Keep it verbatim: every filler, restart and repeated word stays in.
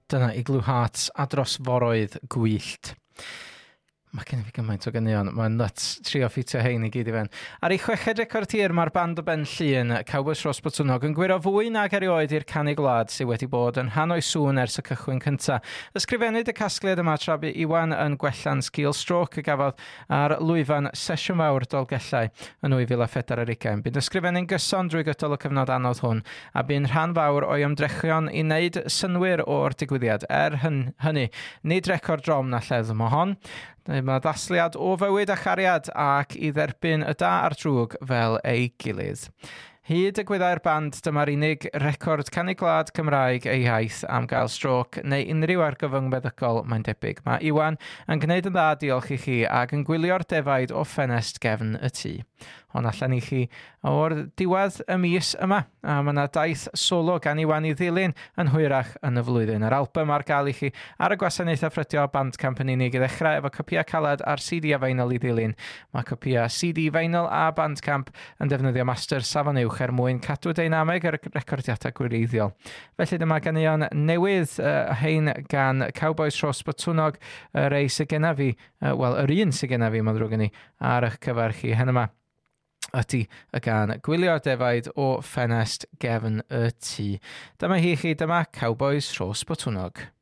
Dyna Igloo Hearts a dros foroedd gwyllt. Mae gen i fi gymaint o gynion, mae'n nuts trio ffitio hein i gyd i fewn. Ar ei chweched record tir, mae'r band o Ben Llŷn, Cowboys Ros Botwnog, yn gwiro fwy nag erioed i'r canu gwlad sydd wedi bod yn rhan o'i sŵn ers y cychwyn cyntaf. Ysgrifennwyd y casgliad yma tra bu Iwan yn gwellan sgil stroke y gafodd ar lwyfan sesiwn fawr Dolgellau yn nwy fil a phedwar ar ugain. Bydd ysgrifennu'n gyson drwy gydol y cyfnod anodd hwn a bydd rhan fawr o'i ymdrechion i wneud synwyr o'r digwyddiad. Er hyn, hynny, nid record drom na lleddf mo hon. Mae ddasliad o fywyd a chariad ac i dderbyn y da a'r drwg fel ei gilydd. Hyd y gwyddau'r band, dyma'r unig record canu gwlad Cymraeg ei haith am gael stroke neu unrhyw argyfwng meddygol mae'n debyg. Mae Iwan yn gwneud yn dda diolch i chi ac yn gwylio'r defaid o ffenest gefn y tŷ. Hon allan i chi o'r diwedd y mis yma. A mae yna daith solo gan Iwan i ddilyn yn hwyrach yn y flwyddyn. Yr album ar gael i chi ar y gwasanaethau ffrydio Bandcamp yn unig i ddechrau efo copïau caled ar C D a vinyl i ddilyn. Mae copïau C D, vinyl a Bandcamp yn defnyddio master safon uwch er mwyn cadw deinameg ar y recordiadau gwreiddiol. Felly dyma ganeuon newydd uh, hein gan Cowboys Ros Botwnog, y rei sydd genna fi, uh, wel, yr un sydd genna fi, mae'n drwg gen i, ar eich cyfer chi hen yma. Ydy y gan gwylio'r defaid o ffenest gefn y tŷ. Dyma hi chi, dyma Cowboys Ros Botwnog.